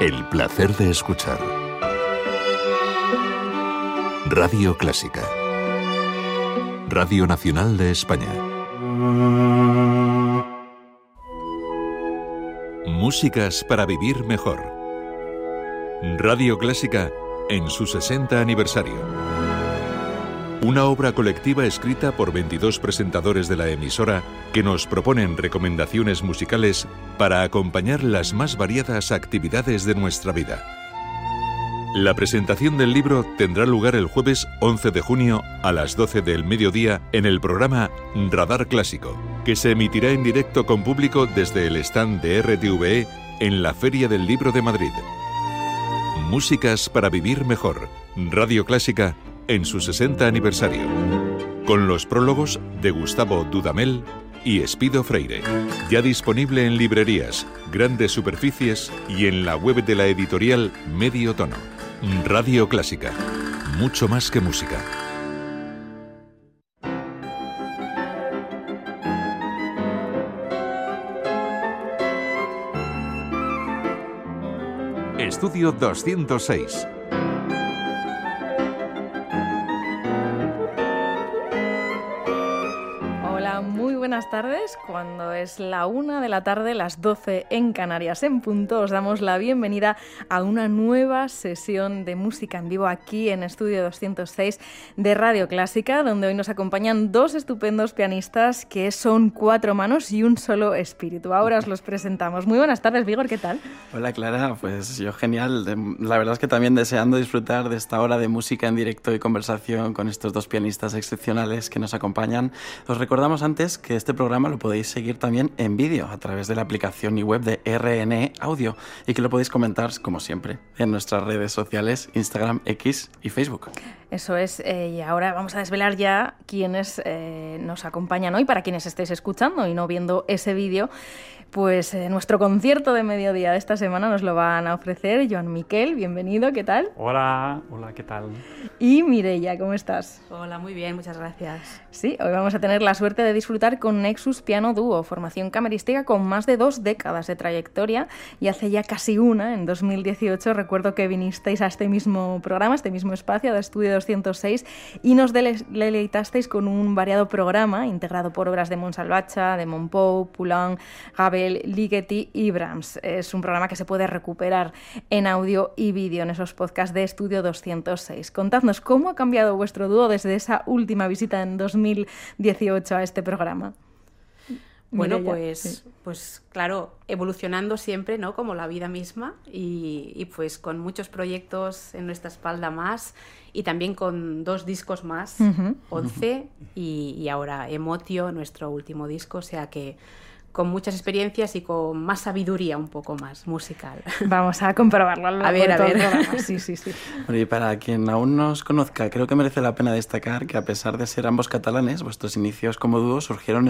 El placer de escuchar. Radio Clásica. Radio Nacional de España. Músicas para vivir mejor. Radio Clásica en su 60 aniversario. Una obra colectiva escrita por 22 presentadores de la emisora que nos proponen recomendaciones musicales para acompañar las más variadas actividades de nuestra vida. La presentación del libro tendrá lugar el jueves 11 de junio a las 12 del mediodía en el programa Radar Clásico, que se emitirá en directo con público desde el stand de RTVE en la Feria del Libro de Madrid. Músicas para vivir mejor. Radio Clásica en su 60 aniversario, con los prólogos de Gustavo Dudamel y Espido Freire. Ya disponible en librerías, grandes superficies y en la web de la editorial Medio Tono. Radio Clásica, mucho más que música. Estudio 206. Buenas tardes, cuando es la 1 de la tarde, las 12 en Canarias en punto, os damos la bienvenida a una nueva sesión de música en vivo aquí en Estudio 206 de Radio Clásica, donde hoy nos acompañan dos estupendos pianistas que son 4 manos y un solo espíritu. Ahora os los presentamos. Muy buenas tardes, Vigor, ¿qué tal? Hola, Clara, pues yo genial. La verdad es que también deseando disfrutar de esta hora de música en directo y conversación con estos dos pianistas excepcionales que nos acompañan. Os recordamos antes que este programa lo podéis seguir también en vídeo a través de la aplicación y web de RNE Audio y que lo podéis comentar, como siempre, en nuestras redes sociales, Instagram, X y Facebook. Eso es, y ahora vamos a desvelar ya quiénes nos acompañan hoy, para quienes estéis escuchando y no viendo ese vídeo. Pues nuestro concierto de mediodía de esta semana nos lo van a ofrecer Joan Miquel, bienvenido, ¿qué tal? Hola, ¿qué tal? Y Mireia, ¿cómo estás? Hola, muy bien, muchas gracias. Sí, hoy vamos a tener la suerte de disfrutar con Nexus Piano Dúo, formación camerística con más de 2 décadas de trayectoria, y hace ya casi una, en 2018, recuerdo que vinisteis a este mismo programa, este mismo espacio de Estudio 206, y nos deleitasteis con un variado programa integrado por obras de Montsalvatge, de Montpou, Poulenc, Ravel, Ligeti y Brahms. Es un programa que se puede recuperar en audio y vídeo en esos podcasts de Estudio 206. Contadnos cómo ha cambiado vuestro dúo desde esa última visita en 2018 a este programa. Bueno, Mireia, pues claro, evolucionando siempre, ¿no? Como la vida misma y pues con muchos proyectos en nuestra espalda más y también con 2 discos más, 11 y ahora Emotio, nuestro último disco, o sea que con muchas experiencias y con más sabiduría un poco más musical. Vamos a comprobarlo a ver. Sí. Bueno, y para quien aún no os conozca, creo que merece la pena destacar que a pesar de ser ambos catalanes, vuestros inicios como dúo surgieron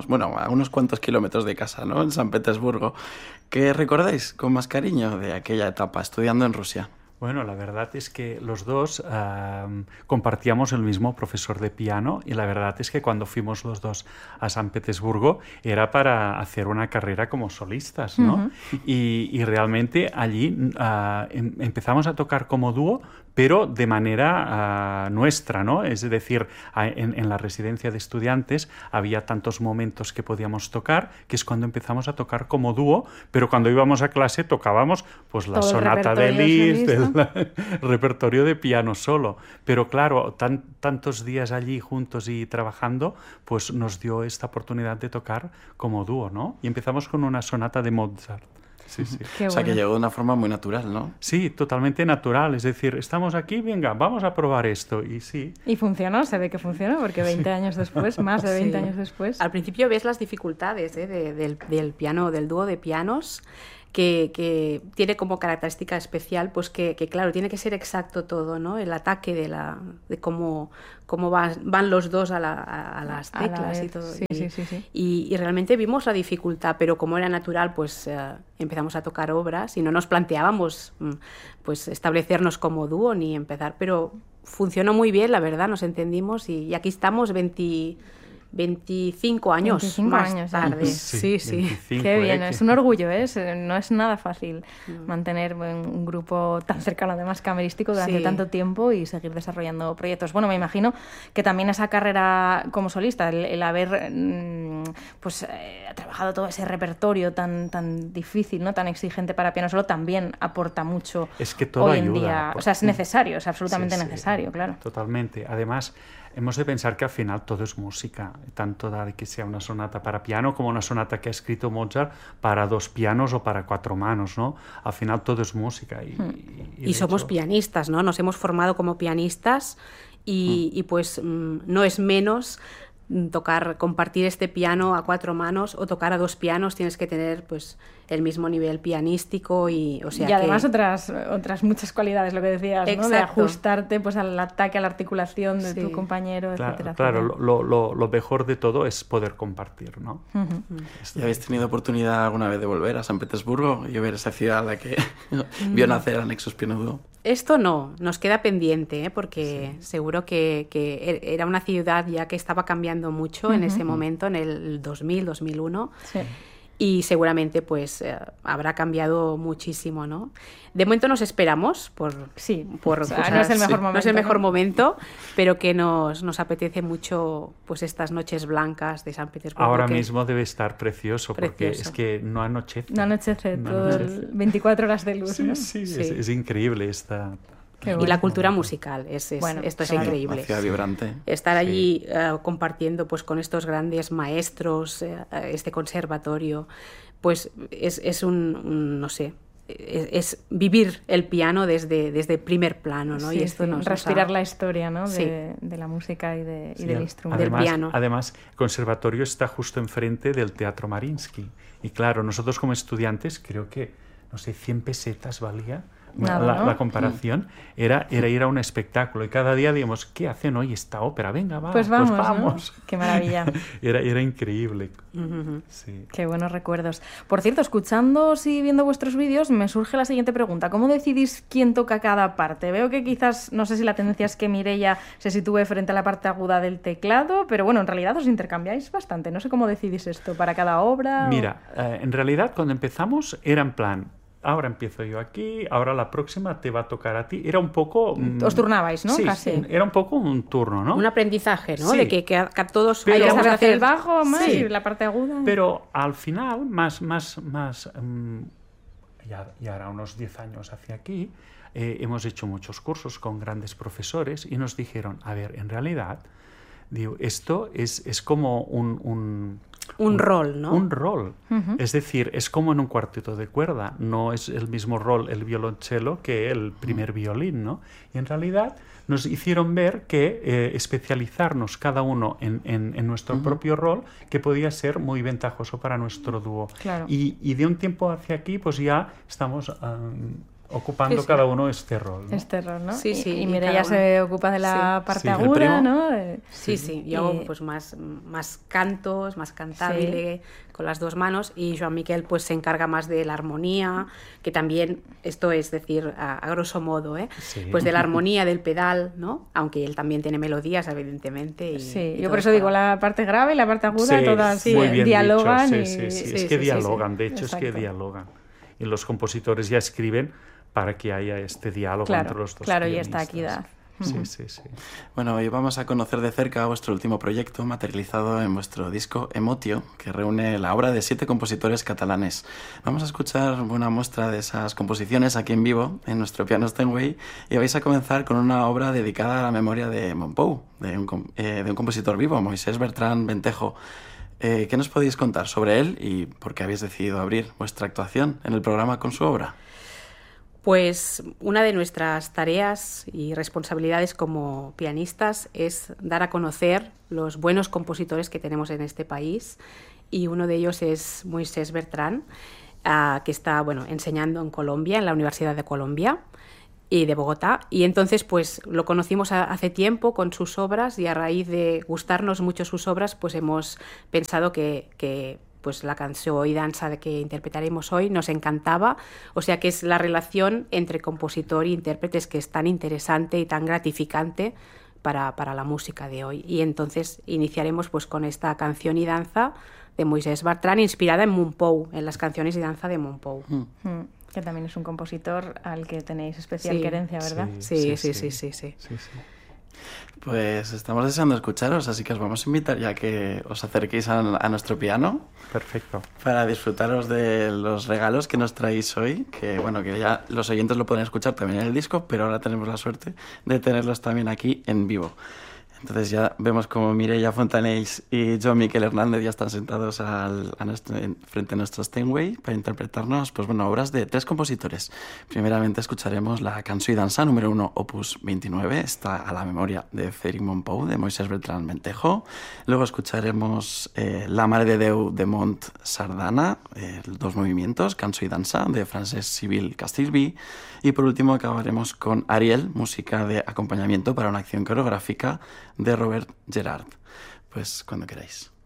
a unos cuantos kilómetros de casa, ¿no? En San Petersburgo. ¿Qué recordáis con más cariño de aquella etapa estudiando en Rusia? Bueno, la verdad es que los dos compartíamos el mismo profesor de piano y la verdad es que cuando fuimos los dos a San Petersburgo era para hacer una carrera como solistas, ¿no? Uh-huh. Y realmente allí empezamos a tocar como dúo, pero de manera nuestra, ¿no? Es decir, en la residencia de estudiantes había tantos momentos que podíamos tocar, que es cuando empezamos a tocar como dúo, pero cuando íbamos a clase tocábamos pues la sonata de Liszt, el repertorio de piano solo. Pero claro, tantos días allí juntos y trabajando, pues nos dio esta oportunidad de tocar como dúo, ¿no? Y empezamos con una sonata de Mozart. Sí. O sea, que llegó de una forma muy natural, ¿no? Sí, totalmente natural. Es decir, estamos aquí, venga, vamos a probar esto. Y sí. Y funcionó, se ve que funcionó, porque 20 años después, más de 20 años después. Al principio ves las dificultades del piano, del dúo de pianos, que tiene como característica especial, pues que claro, tiene que ser exacto todo, ¿no? El ataque de cómo van los dos a las teclas y todo. Sí. Y realmente vimos la dificultad, pero como era natural, pues empezamos a tocar obras y no nos planteábamos pues establecernos como dúo ni empezar, pero funcionó muy bien, la verdad, nos entendimos y aquí estamos 25 años 25 más años, tarde. sí. Sí. 25, Qué bien, que- es un orgullo, ¿eh? No es nada fácil mantener un grupo tan cercano, además camerístico, durante Sí. tanto tiempo y seguir desarrollando proyectos. Bueno, me imagino que también esa carrera como solista, el haber trabajado todo ese repertorio tan difícil, ¿no? Tan exigente para piano solo, también aporta mucho Es que todo hoy en ayuda, día. porque- O sea, es necesario, es absolutamente Sí, sí, necesario, claro. Totalmente. Además, hemos de pensar que al final todo es música, tanto de que sea una sonata para piano como una sonata que ha escrito Mozart para 2 pianos o para 4 manos, ¿no? Al final todo es música. Y de Y somos hecho, pianistas, ¿no? Nos hemos formado como pianistas y pues no es menos compartir este piano a 4 manos o tocar a 2 pianos, tienes que tener pues el mismo nivel pianístico y o sea y además que... otras muchas cualidades, lo que decías, ¿no? De Exacto. ajustarte pues al ataque, a la articulación de Sí. tu compañero, etcétera. Claro, etcétera. lo mejor de todo es poder compartir, ¿no? ¿Y habéis tenido oportunidad alguna vez de volver a San Petersburgo y ver esa ciudad a la que vio nacer a Nexus Piano Duo? Esto no, nos queda pendiente, ¿eh? Porque seguro que era una ciudad ya que estaba cambiando mucho en ese momento, en el 2000, 2001. Sí. Y seguramente pues habrá cambiado muchísimo, ¿no? De momento nos esperamos Sí, por o sea, cosas- no es el mejor momento. no es el mejor ¿no? momento, pero que nos apetece mucho pues estas noches blancas de San Petersburgo. Ahora que- mismo debe estar precioso, porque Precioso. es que no anochece. No anochece, No todo anochece. 24 horas de luz, ¿no? Sí, Sí. es increíble esta... Qué Y bueno. la cultura musical, Bueno, esto es claro. increíble. Una ciudad vibrante. Estar allí compartiendo pues con estos grandes maestros, este conservatorio, pues es no sé, es vivir el piano desde primer plano, ¿no? Sí, y esto sí, nos respirar ha- la historia, ¿no? Sí. De la música y Sí, del instrumento. Del piano. Además, el conservatorio está justo enfrente del Teatro Mariinsky. Y claro, nosotros como estudiantes, creo que, no sé, 100 pesetas valía. Nada, ¿no? La comparación era ir a un espectáculo y cada día digamos, ¿qué hacen hoy esta ópera? Venga, va, Pues vamos, ¿no? vamos. Qué maravilla. Era increíble. Ujú. Sí. Qué buenos recuerdos. Por cierto, escuchándoos y viendo vuestros vídeos, me surge la siguiente pregunta. ¿Cómo decidís quién toca cada parte? Veo que quizás, no sé si la tendencia es que Mireia se sitúe frente a la parte aguda del teclado, pero bueno, en realidad os intercambiáis bastante. No sé cómo decidís esto para cada obra. Mira, en realidad cuando empezamos era en plan, ahora empiezo yo aquí, ahora la próxima te va a tocar a ti. Era un poco... Os turnabais, ¿no? Sí, Casi. era un poco un turno, ¿no? Un aprendizaje, ¿no? Sí. De que a todos Pero- Hay que hayamos saber que hacer el bajo más Sí. y la parte aguda. Pero al final, ya hará unos 10 años hacia aquí, hemos hecho muchos cursos con grandes profesores y nos dijeron, a ver, en realidad, digo, esto es como un rol, ¿no? Un rol. Ujú. Es decir, es como en un cuarteto de cuerda. No es el mismo rol el violonchelo que el primer violín, ¿no? Y en realidad nos hicieron ver que especializarnos cada uno en nuestro propio rol, que podía ser muy ventajoso para nuestro dúo. Claro. Y de un tiempo hacia aquí, pues ya estamos ocupando Sí, sí. cada uno este rol, ¿no? Este rol, ¿no? Sí, sí, Y y Mireia cada se ocupa de la Sí. parte Sí. ¿El aguda, primo? ¿no? Sí, yo hago pues más cantos, más cantable, con las 2 manos, y Joan Miquel pues se encarga más de la armonía, que también, esto es decir, a grosso modo, Sí. pues de la armonía del pedal, ¿no? Aunque él también tiene melodías, evidentemente. Y, Sí, y yo todo por eso es digo, para- la parte grave y la parte aguda, Sí, todas muy bien dialogan. dicho. Y... Sí. Sí, Es sí, que sí, dialogan, sí. de hecho es que Exacto. dialogan. Y los compositores ya escriben para que haya este diálogo Claro, entre los dos claro, y pianistas. esta equidad. Sí. Bueno, hoy vamos a conocer de cerca vuestro último proyecto materializado en vuestro disco Emotio, que reúne la obra de 7 compositores catalanes. Vamos a escuchar una muestra de esas composiciones aquí en vivo, en nuestro piano Steinway, y vais a comenzar con una obra dedicada a la memoria de Montpou, de un compositor vivo, Moisés Bertrán Ventejo. ¿Qué nos podéis contar sobre él y por qué habéis decidido abrir vuestra actuación en el programa con su obra? Pues una de nuestras tareas y responsabilidades como pianistas es dar a conocer los buenos compositores que tenemos en este país, y uno de ellos es Moisés Bertrán, que está enseñando en Colombia, en la Universidad de Colombia y de Bogotá, y entonces pues lo conocimos hace tiempo con sus obras, y a raíz de gustarnos mucho sus obras pues hemos pensado que pues la canción y danza que interpretaremos hoy nos encantaba, o sea que es la relación entre compositor e intérpretes que es tan interesante y tan gratificante para la música de hoy. Y entonces iniciaremos pues con esta canción y danza de Moisés Bertran, inspirada en Moon Poe, en las canciones y danza de Moon Poe. Que también es un compositor al que tenéis especial querencia, ¿verdad? Sí. Pues estamos deseando escucharos, así que os vamos a invitar ya que os acerquéis a nuestro piano. Perfecto. Para disfrutaros de los regalos que nos traéis hoy, que bueno, que ya los oyentes lo pueden escuchar también en el disco, pero ahora tenemos la suerte de tenerlos también aquí en vivo. Entonces ya vemos como Mireia Fontanells y Joan Miquel Hernández ya están sentados frente a nuestro Steinway para interpretarnos obras de 3 compositores. Primeramente escucharemos la Cançó i dansa número 1, opus 29, está a la memoria de Frédéric Mompou, de Moisés Bertran Mentejo. Luego escucharemos La Mare de Déu de Mont Sardana, 2 movimientos, Cançó i dansa, de Francesc Civil Castellví. Y por último acabaremos con Ariel, música de acompañamiento para una acción coreográfica de Robert Gerard. Pues cuando queráis.